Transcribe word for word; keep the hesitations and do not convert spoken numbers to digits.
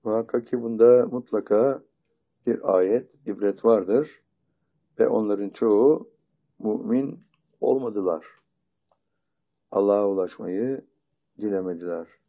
Muhakkak ki bunda mutlaka bir ayet, ibret vardır ve onların çoğu mümin olmadılar. Allah'a ulaşmayı dilemediler.